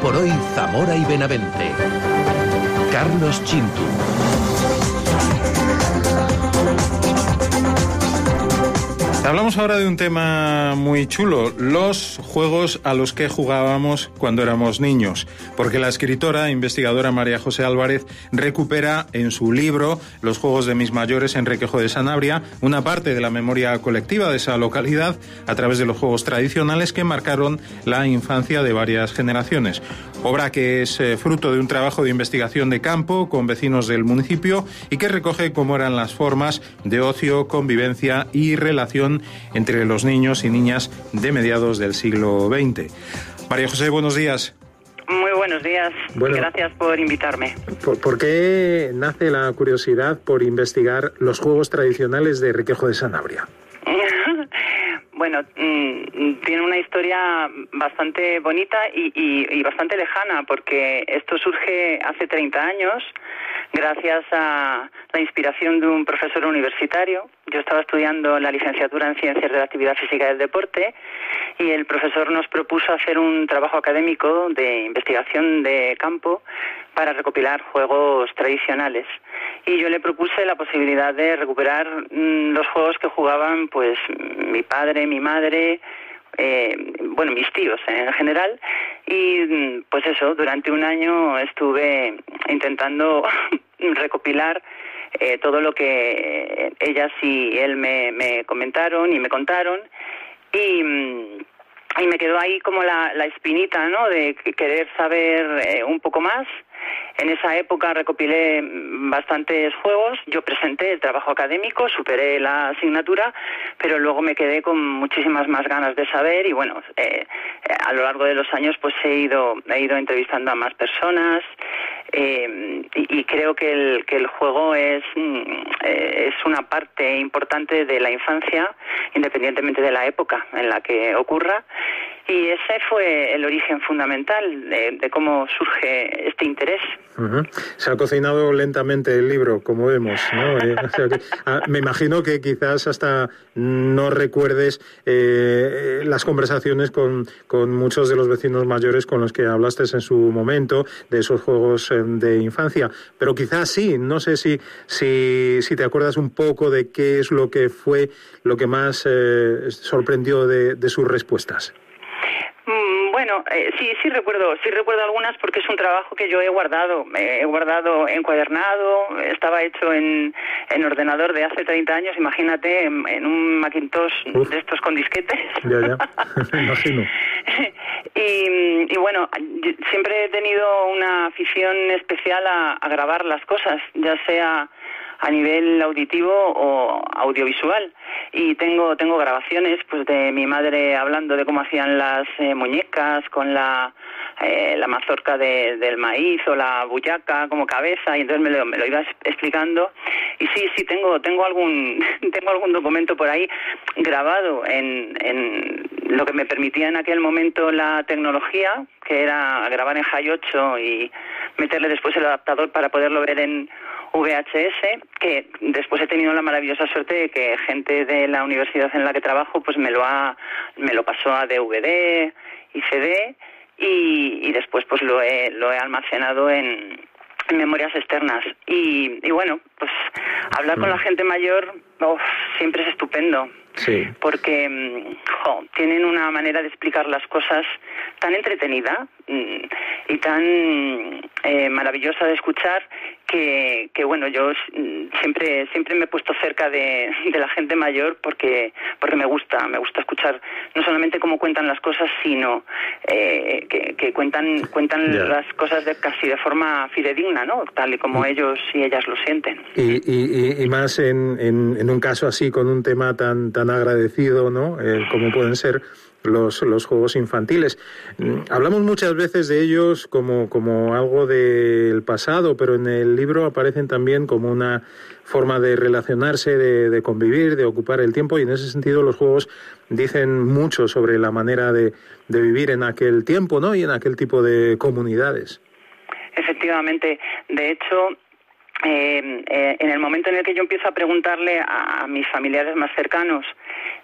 por hoy Zamora y Benavente. Carlos Chintu. Hablamos ahora de un tema muy chulo, los juegos a los que jugábamos cuando éramos niños, porque la escritora e investigadora María José Álvarez recupera en su libro Los juegos de mis mayores en Requejo de Sanabria una parte de la memoria colectiva de esa localidad a través de los juegos tradicionales que marcaron la infancia de varias generaciones. Obra que es fruto de un trabajo de investigación de campo con vecinos del municipio y que recoge cómo eran las formas de ocio, convivencia y relación entre los niños y niñas de mediados del siglo XX. María José, buenos días. Muy buenos días. Bueno, gracias por invitarme. ¿Por qué nace la curiosidad por investigar los juegos tradicionales de Requejo de Sanabria? Bueno, tiene una historia bastante bonita y bastante lejana, porque esto surge hace 30 años gracias a la inspiración de un profesor universitario. Yo estaba estudiando la licenciatura en Ciencias de la Actividad Física y del Deporte y el profesor nos propuso hacer un trabajo académico de investigación de campo para recopilar juegos tradicionales. Y yo le propuse la posibilidad de recuperar los juegos que jugaban pues mi padre, mi madre, mis tíos en general. Y pues eso, durante un año estuve intentando recopilar todo lo que ellas y él me comentaron y me contaron. Y me quedó ahí como la espinita, ¿no?, de querer saber un poco más. En esa época recopilé bastantes juegos, yo presenté el trabajo académico, superé la asignatura, pero luego me quedé con muchísimas más ganas de saber y bueno, a lo largo de los años pues he ido entrevistando a más personas y creo que el juego es una parte importante de la infancia, independientemente de la época en la que ocurra. Y ese fue el origen fundamental de cómo surge este interés. Uh-huh. Se ha cocinado lentamente el libro, como vemos, ¿no? Me imagino que quizás hasta no recuerdes las conversaciones con muchos de los vecinos mayores con los que hablaste en su momento, de esos juegos de infancia. Pero quizás sí, no sé si te acuerdas un poco de qué es lo que fue lo que más sorprendió de sus respuestas. Bueno, sí recuerdo algunas porque es un trabajo que yo he guardado encuadernado, estaba hecho en ordenador de hace 30 años, imagínate, en un Macintosh de estos con disquetes. Ya, me imagino. Y bueno, siempre he tenido una afición especial a grabar las cosas, ya sea a nivel auditivo o audiovisual, y tengo grabaciones pues de mi madre hablando de cómo hacían las muñecas con la mazorca del maíz o la bullaca como cabeza, y entonces me lo iba explicando. Y sí tengo algún documento por ahí grabado en lo que me permitía en aquel momento la tecnología, que era grabar en Hi8 y meterle después el adaptador para poderlo ver en VHS, que después he tenido la maravillosa suerte de que gente de la universidad en la que trabajo pues me lo pasó a DVD y CD, y después pues lo he almacenado en memorias externas. Y bueno, pues hablar con la gente mayor siempre es estupendo. Sí. Porque tienen una manera de explicar las cosas tan entretenida y tan maravillosa de escuchar que bueno, yo siempre me he puesto cerca de la gente mayor porque me gusta escuchar no solamente cómo cuentan las cosas, sino que cuentan las cosas casi de forma fidedigna, ¿no?, tal y como ellos y ellas lo sienten. Y más en un caso así, con un tema tan agradecido, ¿no?, como pueden ser los juegos infantiles. Hablamos muchas veces de ellos como algo del pasado, pero en el libro aparecen también como una forma de relacionarse, de convivir, de ocupar el tiempo, y en ese sentido los juegos dicen mucho sobre la manera de vivir en aquel tiempo, ¿no?, y en aquel tipo de comunidades. Efectivamente. De hecho, en el momento en el que yo empiezo a preguntarle a mis familiares más cercanos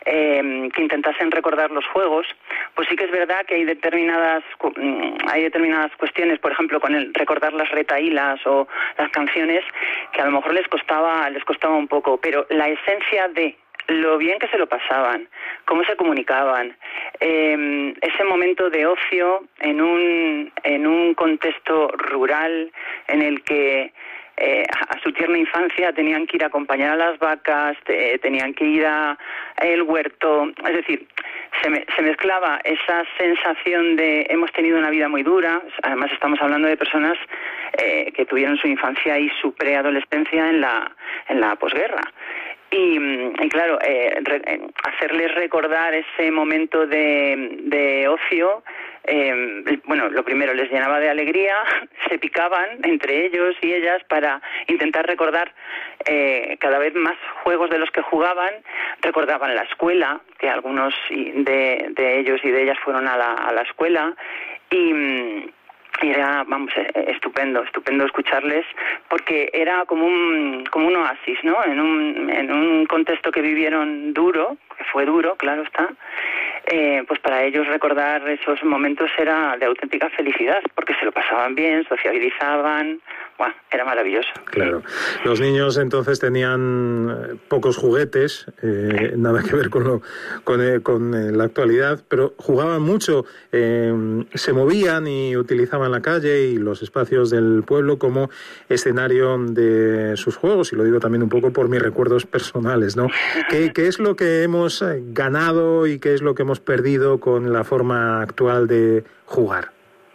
que intentasen recordar los juegos, pues sí que es verdad que hay determinadas cuestiones, por ejemplo, con el recordar las retahílas o las canciones, que a lo mejor les costaba un poco, pero la esencia de lo bien que se lo pasaban, cómo se comunicaban, ese momento de ocio en un contexto rural en el que a su tierna infancia tenían que ir a acompañar a las vacas, tenían que ir a el huerto, es decir, se mezclaba esa sensación de hemos tenido una vida muy dura, además estamos hablando de personas que tuvieron su infancia y su preadolescencia en la posguerra. Y claro, hacerles recordar ese momento de ocio, bueno, lo primero, les llenaba de alegría, se picaban entre ellos y ellas para intentar recordar cada vez más juegos de los que jugaban, recordaban la escuela, que algunos de ellos y de ellas fueron a la escuela, y era, vamos, estupendo escucharles, porque era como un oasis, ¿no? En un contexto que vivieron duro, que fue duro, claro está, pues para ellos recordar esos momentos era de auténtica felicidad, porque se lo pasaban bien, sociabilizaban, bueno, era maravilloso. Claro. Los niños entonces tenían pocos juguetes, nada que ver con la actualidad, pero jugaban mucho, se movían y utilizaban la calle y los espacios del pueblo como escenario de sus juegos, y lo digo también un poco por mis recuerdos personales, ¿no? ¿Qué es lo que hemos ganado y qué es lo que hemos perdido con la forma actual de jugar?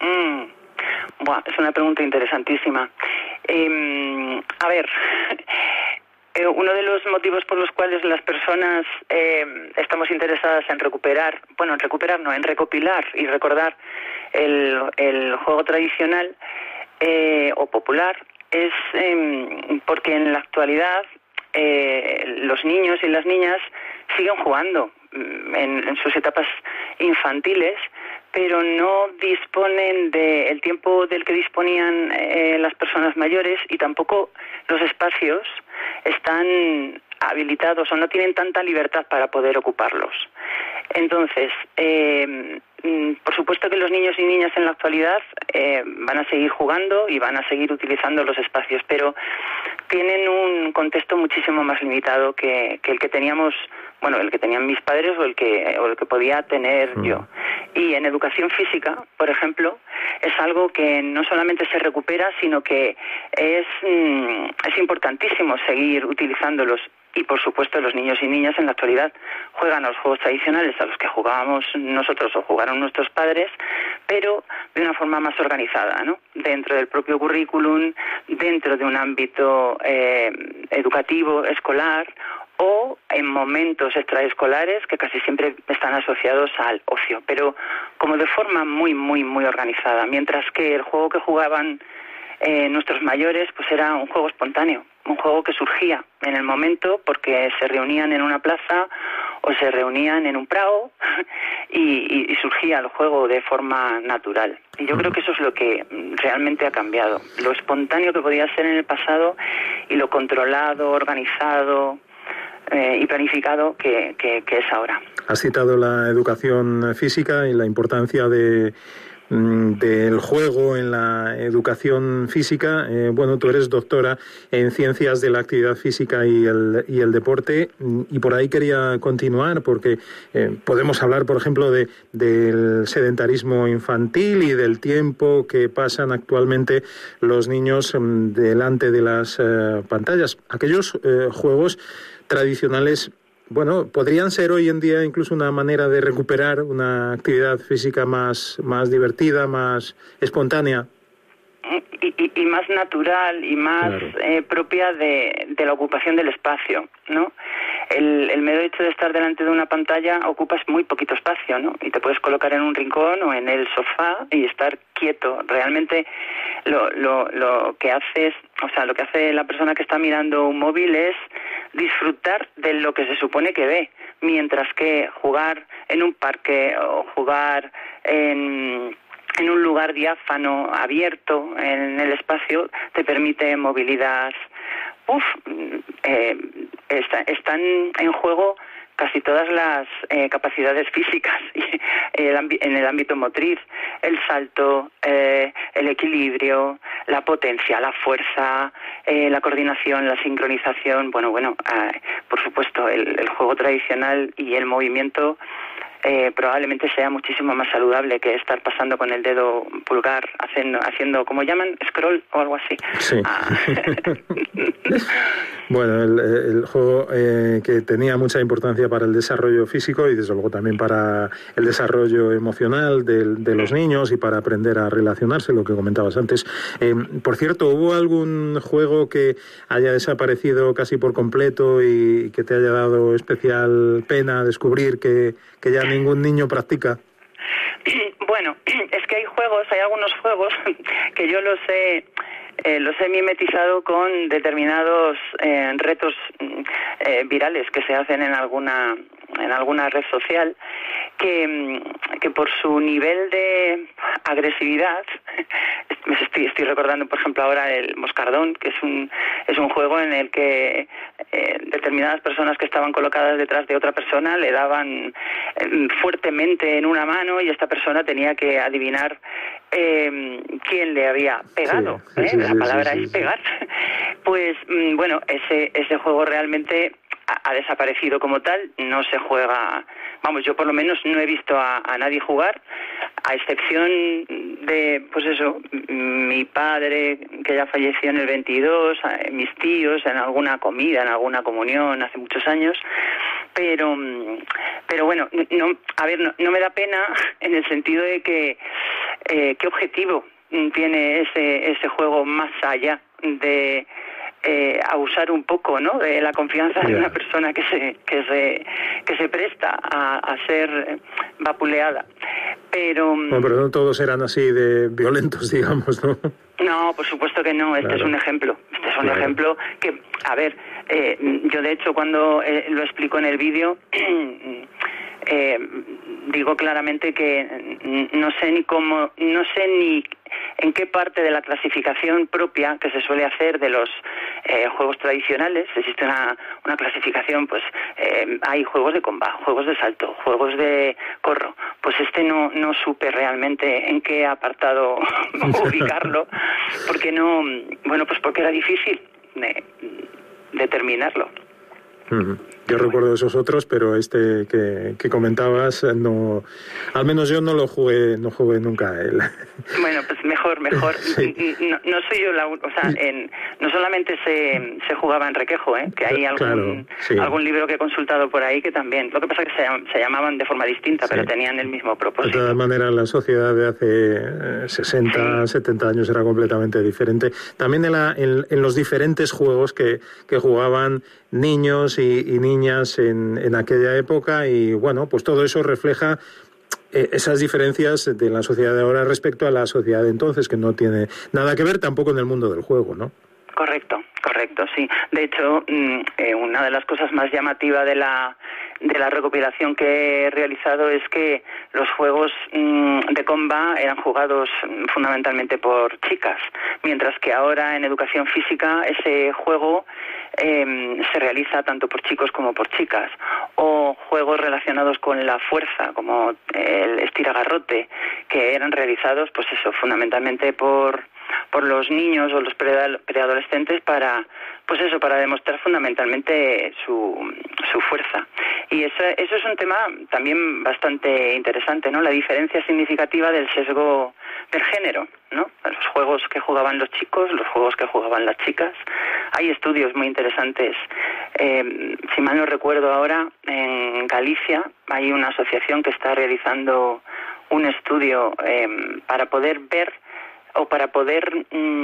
Es una pregunta interesantísima. A ver, uno de los motivos por los cuales las personas estamos interesadas en en recopilar y recordar el juego tradicional o popular es porque en la actualidad los niños y las niñas siguen jugando en sus etapas infantiles, pero no disponen del tiempo del que disponían las personas mayores, y tampoco los espacios están habilitados o no tienen tanta libertad para poder ocuparlos. Entonces, por supuesto que los niños y niñas en la actualidad van a seguir jugando y van a seguir utilizando los espacios, pero tienen un contexto muchísimo más limitado que el que teníamos, el que tenían mis padres o el que podía tener yo. Y en educación física, por ejemplo, es algo que no solamente se recupera, sino que es importantísimo seguir utilizándolos. Y, por supuesto, los niños y niñas en la actualidad juegan a los juegos tradicionales a los que jugábamos nosotros o jugaron nuestros padres, pero de una forma más organizada, ¿no? Dentro del propio currículum, dentro de un ámbito educativo, escolar, o en momentos extraescolares que casi siempre están asociados al ocio, pero como de forma muy, muy, muy organizada. Mientras que el juego que jugaban nuestros mayores pues era un juego espontáneo, un juego que surgía en el momento porque se reunían en una plaza o se reunían en un prado y surgía el juego de forma natural. Y yo creo que eso es lo que realmente ha cambiado. Lo espontáneo que podía ser en el pasado y lo controlado, organizado y planificado que es ahora. Has citado la educación física y la importancia del juego en la educación física. Tú eres doctora en Ciencias de la Actividad Física y el Deporte, y por ahí quería continuar, porque podemos hablar, por ejemplo, del sedentarismo infantil y del tiempo que pasan actualmente los niños delante de las pantallas. Aquellos juegos tradicionales, podrían ser hoy en día incluso una manera de recuperar una actividad física más divertida, más espontánea. Y más natural y más propia de la ocupación del espacio, ¿no? El mero hecho de estar delante de una pantalla ocupas muy poquito espacio, ¿no? Y te puedes colocar en un rincón o en el sofá y estar quieto. Realmente lo que haces, lo que hace la persona que está mirando un móvil es disfrutar de lo que se supone que ve, mientras que jugar en un parque o jugar en un lugar diáfano, abierto en el espacio, te permite movilidad. Están en juego casi todas las capacidades físicas en el ámbito motriz, el salto, el equilibrio, la potencia, la fuerza, la coordinación, la sincronización. Por supuesto, el juego tradicional y el movimiento probablemente sea muchísimo más saludable que estar pasando con el dedo pulgar haciendo como llaman, scroll o algo así. Sí. Bueno, el juego que tenía mucha importancia para el desarrollo físico y desde luego también para el desarrollo emocional de los niños y para aprender a relacionarse, lo que comentabas antes. Por cierto, ¿hubo algún juego que haya desaparecido casi por completo y que te haya dado especial pena descubrir que ya ningún niño practica? Bueno, es que hay algunos juegos que yo los he mimetizado con determinados retos virales que se hacen en alguna red social que por su nivel de agresividad, estoy recordando por ejemplo ahora el Moscardón, que es un juego en el que determinadas personas que estaban colocadas detrás de otra persona le daban fuertemente en una mano y esta persona tenía que adivinar quién le había pegado. La palabra es pegar. Pues ese juego realmente ha desaparecido como tal, no se juega, yo por lo menos no he visto a nadie jugar, a excepción de, mi padre, que ya falleció en el 22, mis tíos, en alguna comida, en alguna comunión hace muchos años, pero bueno, no me da pena en el sentido de que qué objetivo tiene ese juego más allá de abusar un poco, ¿no?, de la confianza de una persona que se presta a ser vapuleada. Pero no todos eran así de violentos, digamos, ¿no? No, por supuesto que no. Este es un ejemplo. Un ejemplo que, yo de hecho cuando lo explico en el vídeo digo claramente que no sé ni en qué parte de la clasificación propia que se suele hacer de los juegos tradicionales. Existe una clasificación, hay juegos de combate, juegos de salto, juegos de corro. Pues no supe realmente en qué apartado ubicarlo, porque porque era difícil determinarlo. Yo recuerdo esos otros, pero este que comentabas, no, al menos yo no jugué nunca a él. Bueno, pues mejor. Sí. No soy yo no solamente se jugaba en requejo, que hay algún libro que he consultado por ahí que también. Lo que pasa es que se llamaban de forma distinta, pero tenían el mismo propósito. De todas maneras, la sociedad de hace 60, 70 años era completamente diferente. También en los diferentes juegos que jugaban niños y niñas en aquella época, y bueno, pues todo eso refleja esas diferencias de la sociedad de ahora respecto a la sociedad de entonces, que no tiene nada que ver tampoco en el mundo del juego, ¿no? Correcto, sí. De hecho, una de las cosas más llamativas de la recopilación que he realizado es que los juegos de comba eran jugados fundamentalmente por chicas, mientras que ahora en educación física ese juego se realiza tanto por chicos como por chicas, o juegos relacionados con la fuerza como el estiragarrote, que eran realizados fundamentalmente por los niños o los preadolescentes para demostrar fundamentalmente su fuerza. Y eso es un tema también bastante interesante, ¿no? La diferencia significativa del sesgo del género, ¿no? Los juegos que jugaban los chicos, los juegos que jugaban las chicas. Hay estudios muy interesantes. Si mal no recuerdo ahora, en Galicia hay una asociación que está realizando un estudio para poder ver o para poder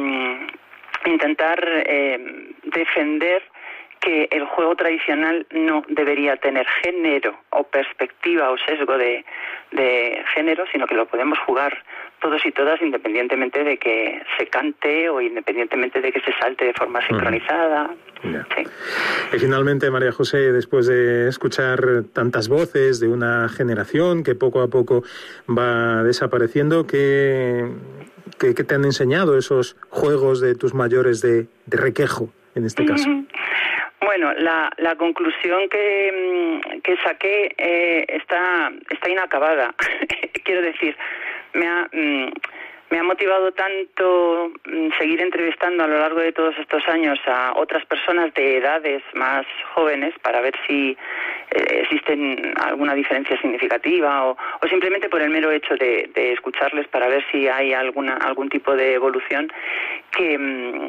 intentar defender que el juego tradicional no debería tener género o perspectiva o sesgo de género, sino que lo podemos jugar todos y todas independientemente de que se cante o independientemente de que se salte de forma sincronizada. Sí. Y finalmente, María José, después de escuchar tantas voces de una generación que poco a poco va desapareciendo, ¿qué te han enseñado esos juegos de tus mayores de requejo, en este caso? Bueno, la conclusión que saqué está inacabada. Quiero decir, me ha motivado tanto seguir entrevistando a lo largo de todos estos años a otras personas de edades más jóvenes para ver si existen alguna diferencia significativa o simplemente por el mero hecho de escucharles para ver si hay algún tipo de evolución que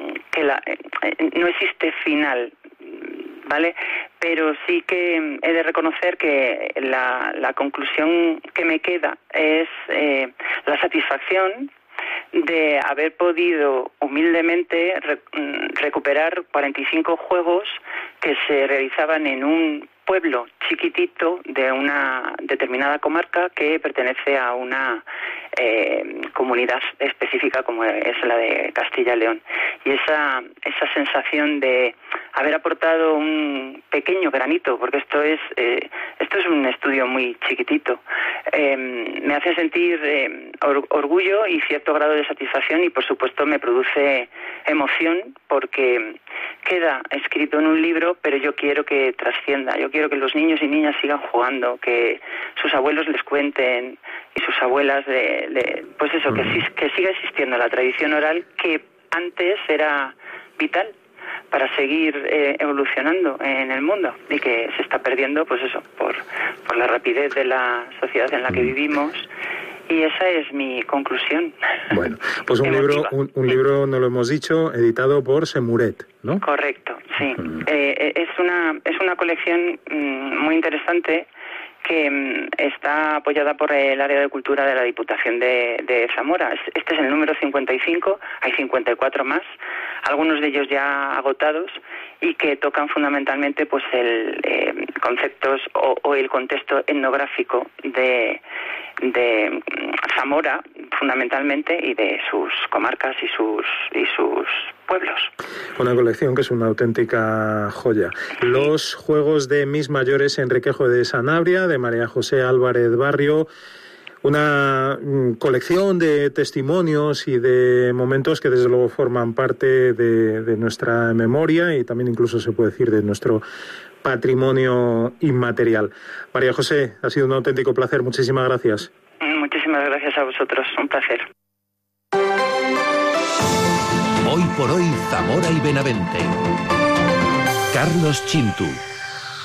no existe final, ¿vale? Pero sí que he de reconocer que la conclusión que me queda es la satisfacción de haber podido humildemente recuperar 45 juegos que se realizaban en un pueblo chiquitito de una determinada comarca que pertenece a una comunidad específica como es la de Castilla y León. Y esa sensación de haber aportado un pequeño granito, porque esto es un estudio muy chiquitito, me hace sentir orgullo y cierto grado de satisfacción, y por supuesto me produce emoción porque queda escrito en un libro, pero yo quiero que trascienda, yo quiero que los niños y niñas sigan jugando, que sus abuelos les cuenten y sus abuelas pues eso, que siga existiendo la tradición oral que antes era vital para seguir evolucionando en el mundo y que se está perdiendo, pues eso, por la rapidez de la sociedad en la que vivimos. Y esa es mi conclusión. Bueno, pues un libro, no lo hemos dicho, editado por Semuret, ¿no? Correcto, sí. Es una colección muy interesante que está apoyada por el área de cultura de la Diputación de Zamora. Este es el número 55, hay 54 más, algunos de ellos ya agotados, y que tocan fundamentalmente pues conceptos o el contexto etnográfico de Zamora fundamentalmente, y de sus comarcas y sus pueblos. Una colección que es una auténtica joya. Los juegos de Mis Mayores en Requejo de Sanabria, de María José Álvarez Barrio, una colección de testimonios y de momentos que desde luego forman parte de nuestra memoria y también incluso se puede decir de nuestro patrimonio inmaterial. María José, ha sido un auténtico placer. Muchísimas gracias. Muchísimas gracias a vosotros. Un placer. Hoy por hoy, Zamora y Benavente. Carlos Chintu.